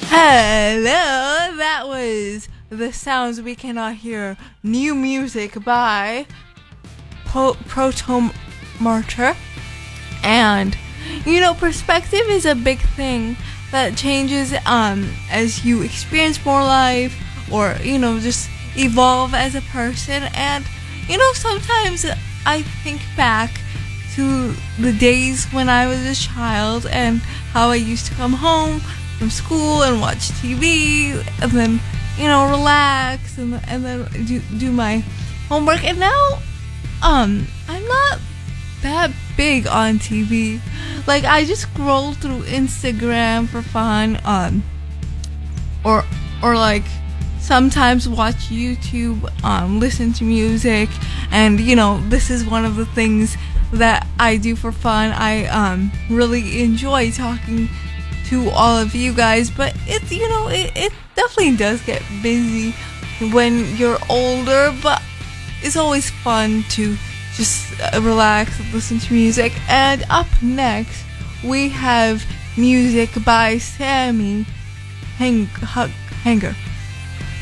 Hello, that was The Sounds We Cannot Hear, new music by Proto Martyr. And, perspective is a big thing that changes as you experience more life or, just evolve as a person. And, sometimes I think back to the days when I was a child and how I used to come home from school and watch TV and then, relax and then do my homework. And now, I'm not that big on TV. Like, I just scroll through Instagram for fun, or like sometimes watch YouTube, listen to music, and this is one of the things that I do for fun. I really enjoy talking to all of you guys, but it's it definitely does get busy when you're older, but it's always fun to just relax and listen to music. And up next we have music by Sammy Hagar.